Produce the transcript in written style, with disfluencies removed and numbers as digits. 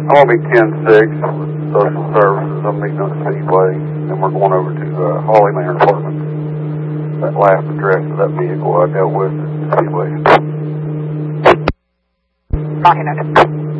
I'm going to be 10-6 with social services. I'm meeting on the Speedway, and we're going over to Holly Manor Apartments. That last address of that vehicle I dealt with at the Speedway. Rocky noted.